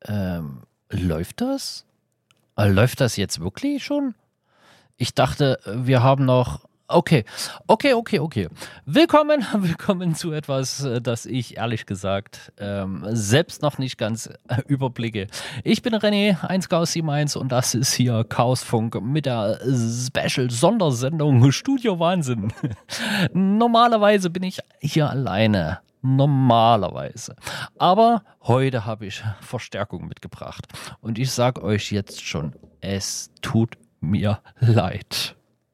Läuft das? Läuft das jetzt wirklich schon? Ich dachte, wir haben noch... Okay. Willkommen zu etwas, das ich ehrlich gesagt selbst noch nicht ganz überblicke. Ich bin René, 1Chaos71 und das ist hier Chaosfunk mit der Special-Sondersendung Studio Wahnsinn. Normalerweise bin ich hier alleine. Normalerweise. Aber heute habe ich Verstärkung mitgebracht. Und ich sage euch jetzt schon, es tut mir leid.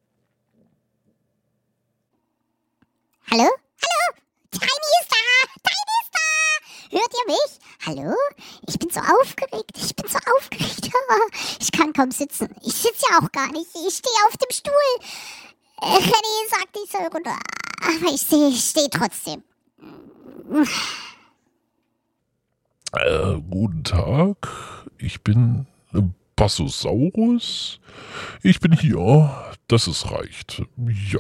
Hallo? Hallo? Tiny ist da! Hört ihr mich? Hallo? Ich bin so aufgeregt. Ich kann kaum sitzen. Ich sitze ja auch gar nicht. Ich stehe auf dem Stuhl. René sagt, ich soll runter. Aber ich stehe trotzdem. Guten Tag. Ich bin Bassosaurus. Ich bin hier. Das ist reicht. Ja.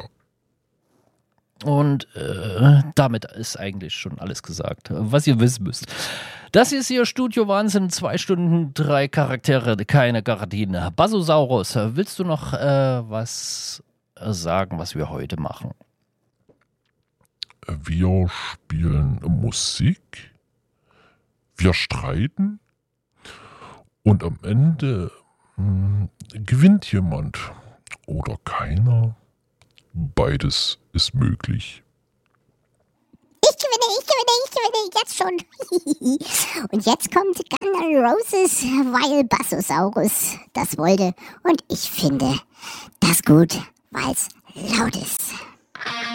Und damit ist eigentlich schon alles gesagt, was ihr wissen müsst. Das ist hier Studio Wahnsinn, 2 Stunden, 3 Charaktere, keine Gardine. Bassosaurus, willst du noch was sagen, was wir heute machen? Wir spielen Musik. Wir streiten. Und am Ende gewinnt jemand oder keiner. Beides ist möglich. Ich gewinne, jetzt schon. Und jetzt kommt Guns N' Roses, weil Bassosaurus das wollte. Und ich finde das gut, weil es laut ist.